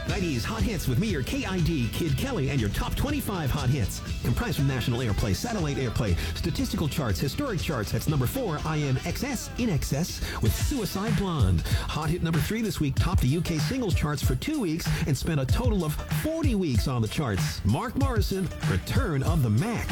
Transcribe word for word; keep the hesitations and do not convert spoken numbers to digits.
nineties Hot Hits with me, your K I D, Kid Kelly, and your top twenty-five hot hits. Comprised from national airplay, satellite airplay, statistical charts, historic charts. That's number four, I Am X S, In Excess, with Suicide Blonde. Hot hit number three this week, topped the U K singles charts for two weeks and spent a total of forty weeks on the charts. Mark Morrison, Return of the Mac.